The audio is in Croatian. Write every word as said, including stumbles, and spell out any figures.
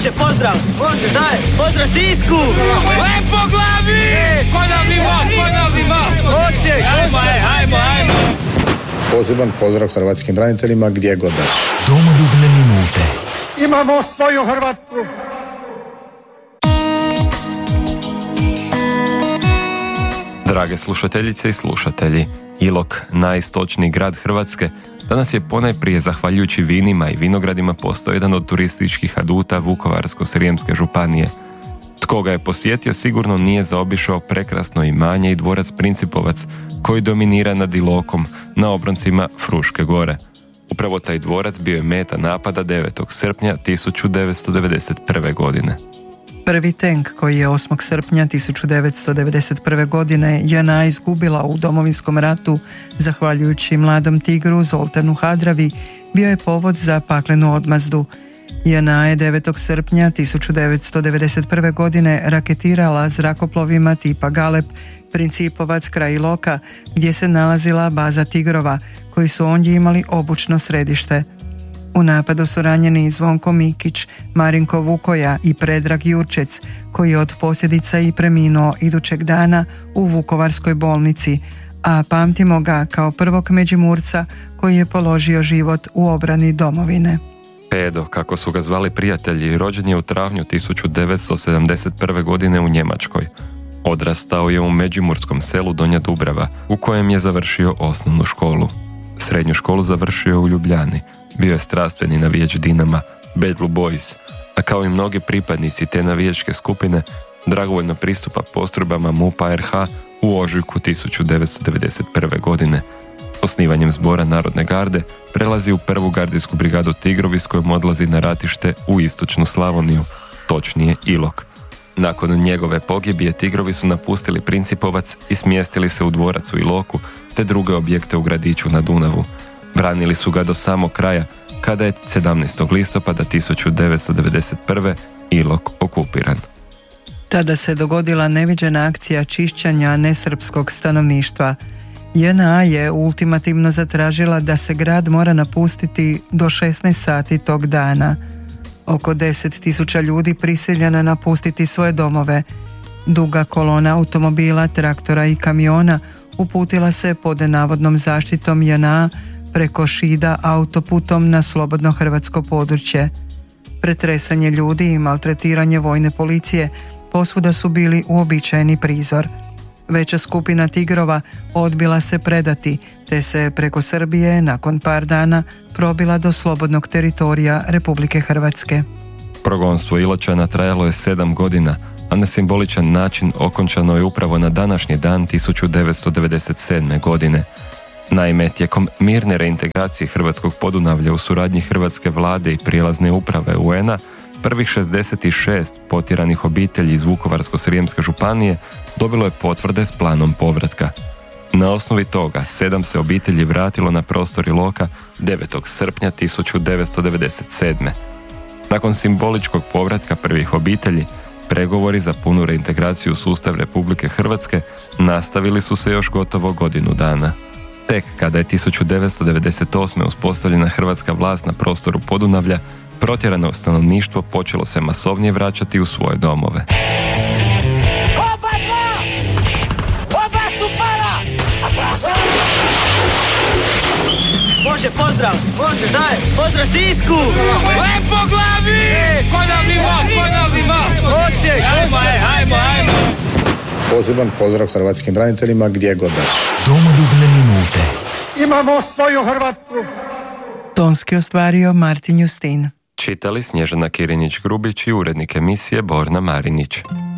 Može, pozdrav! Može, daj! Pozdrav Sisku! Lepo glavi! E, ko nam nivo, ko nam nivo! Osijek! Ajmo, ajmo, ajmo! Poseban pozdrav hrvatskim braniteljima gdje god da su. Domoljubne minute. Imamo svoju Hrvatsku! Drage slušateljice i slušatelji, Ilok, najistočniji grad Hrvatske, danas je ponajprije zahvaljujući vinima i vinogradima postao jedan od turističkih aduta Vukovarsko-srijemske županije. Tko ga je posjetio sigurno nije zaobišao prekrasno imanje i dvorac Principovac koji dominira nad Ilokom na obroncima Fruške gore. Upravo taj dvorac bio je meta napada devetog srpnja tisuću devetsto devedeset prve. godine. Prvi tenk koji je osmog srpnja tisuću devetsto devedeset prve. godine J N A izgubila u Domovinskom ratu, zahvaljujući mladom tigru Zoltanu Hadravi, bio je povod za paklenu odmazdu. J N A je devetog srpnja tisuću devetsto devedeset prve. godine raketirala zrakoplovima tipa Galeb Principovac kraj Iloka, gdje se nalazila baza tigrova, koji su ondje imali obučno središte. U napadu su ranjeni Zvonko Mikić, Marinko Vukoja i Predrag Jurčec, koji je od posljedica i preminuo idućeg dana u Vukovarskoj bolnici, a pamtimo ga kao prvog Međimurca koji je položio život u obrani domovine. Pedo, kako su ga zvali prijatelji, rođen je u travnju tisuću devetsto sedamdeset prve. godine u Njemačkoj. Odrastao je u međimurskom selu Donja Dubrava, u kojem je završio osnovnu školu. Srednju školu završio u Ljubljani. Bio je strastveni navijač Dinama, Bad Blue Boys, a kao i mnogi pripadnici te navijačke skupine, dragovoljno pristupa postrojbama M U P-a R H u ožujku tisuću devetsto devedeset prve. godine. Osnivanjem zbora Narodne garde prelazi u prvu gardijsku brigadu Tigrovi s kojom odlazi na ratište u istočnu Slavoniju, točnije Ilok. Nakon njegove pogibije Tigrovi su napustili Principovac i smjestili se u dvorac u Iloku te druge objekte u gradiću na Dunavu. Branili su ga do samog kraja, kada je sedamnaestog listopada tisuću devetsto devedeset prve. Ilok okupiran. Tada se dogodila neviđena akcija čišćanja nesrpskog stanovništva. J N A je ultimativno zatražila da se grad mora napustiti do šesnaest sati tog dana. Oko deset tisuća ljudi prisiljeno napustiti svoje domove. Duga kolona automobila, traktora i kamiona uputila se pod navodnom zaštitom J N A preko Šida autoputom na slobodno hrvatsko područje. Pretresanje ljudi i maltretiranje vojne policije posvuda su bili uobičajeni prizor. Veća skupina tigrova odbila se predati, te se preko Srbije nakon par dana probila do slobodnog teritorija Republike Hrvatske. Progonstvo Iločana trajalo je sedam godina, a na simboličan način okončano je upravo na današnji dan tisuću devetsto devedeset sedme. godine. Naime, tijekom mirne reintegracije Hrvatskog Podunavlja u suradnji Hrvatske vlade i prijelazne uprave U N-a, prvih šezdeset šest potjeranih obitelji iz Vukovarsko-srijemske županije dobilo je potvrde s planom povratka. Na osnovi toga, sedam se obitelji vratilo na prostor Iloka devetog srpnja tisuću devetsto devedeset sedme. Nakon simboličkog povratka prvih obitelji, pregovori za punu reintegraciju u sustav Republike Hrvatske nastavili su se još gotovo godinu dana. Tek kada je tisuću devetsto devedeset osme. uspostavljena hrvatska vlast na prostoru Podunavlja, protjerano stanovništvo počelo se masovnije vraćati u svoje domove. Oba dva! Oba su pala! Može, pozdrav! Može, daj! Pozdrav Sisku! Lepo glavi! E, ko nam nivo, ko nam nivo! Osijek! Ajmo, ajmo, ajmo! Poseban pozdrav hrvatskim braniteljima gdje god da su. Domoljubne minute. Imamo svoju Hrvatsku! Tonski ostvario Martin Justin. Čitali Snježana Kirinić-Grubić i urednik emisije Borna Marinić.